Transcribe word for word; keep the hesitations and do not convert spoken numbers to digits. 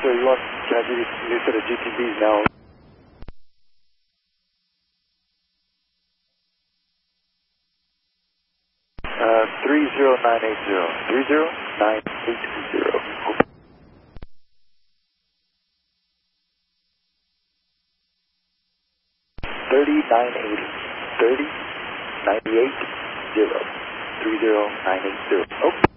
sir, you want, can I give you a new set of G T Bs now? Uh, three zero nine eight zero. three zero nine eight zero. thirty nine eighty. thirty ninety-eight zero. three zero nine eight zero. Oh.